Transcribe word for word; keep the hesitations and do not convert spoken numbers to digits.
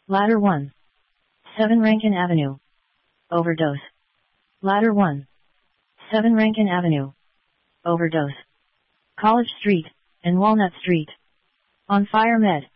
Ladder one. seven Rankin Avenue. Overdose. Ladder one. seven Rankin Avenue. Overdose. College Street, and Walnut Street. On Fire Med.